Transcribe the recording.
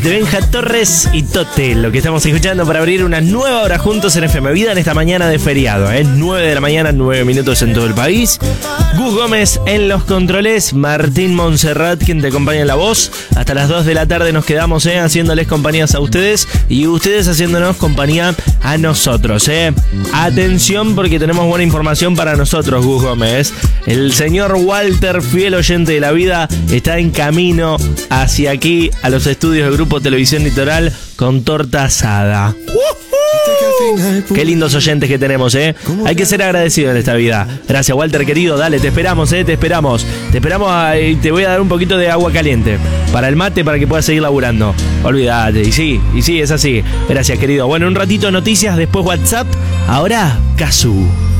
De Benja Torres y Tote, lo que estamos escuchando para abrir una nueva hora juntos en FM Vida en esta mañana de feriado, 9 de la mañana, 9 minutos en todo el país. Gus Gómez en los controles, Martín Montserrat quien te acompaña en la voz. Hasta las 2 de la tarde nos quedamos haciéndoles compañías a ustedes y ustedes haciéndonos compañía a nosotros. Atención porque tenemos buena información para nosotros, Gus Gómez. El señor Walter, fiel oyente de la vida, está en camino hacia aquí, a los estudios del Grupo Televisión Litoral, con torta asada. Qué lindos oyentes que tenemos, Hay que ser agradecidos en esta vida. Gracias, Walter, querido. Dale, te esperamos, te esperamos. Te esperamos y te voy a dar un poquito de agua caliente para el mate, para que puedas seguir laburando. Olvídate. Y sí, es así. Gracias, querido. Bueno, un ratito noticias, después WhatsApp. Ahora, Cazzu.